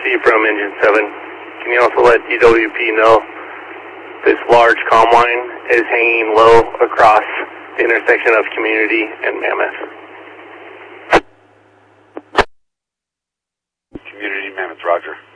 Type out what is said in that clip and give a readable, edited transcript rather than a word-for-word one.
Steve from Engine 7. Can you also let DWP know this large comm line is hanging low across the intersection of Community and Mammoth? Community, Mammoth, roger.